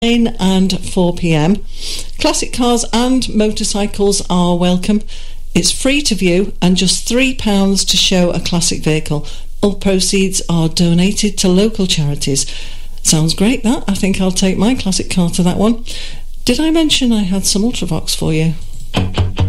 and 4 p.m. Classic cars and motorcycles are welcome. It's free to view and just £3 to show a classic vehicle. All proceeds are donated to local charities. Sounds great, that. I think I'll take my classic car to that one. Did I mention I had some Ultravox for you?